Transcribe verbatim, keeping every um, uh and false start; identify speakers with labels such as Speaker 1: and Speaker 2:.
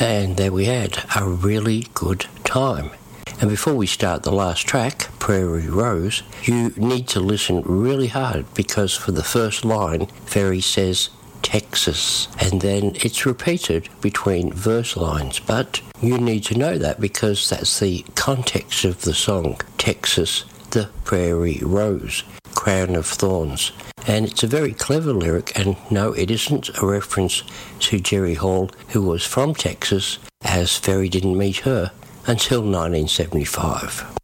Speaker 1: And there we had a really good time. And before we start the last track, Prairie Rose, you need to listen really hard because for the first line, Ferry says Texas, and then it's repeated between verse lines. But you need to know that because that's the context of the song, Texas, the Prairie Rose, Crown of Thorns. And it's a very clever lyric, and no, it isn't a reference to Jerry Hall, who was from Texas, as Ferry didn't meet her until nineteen seventy-five.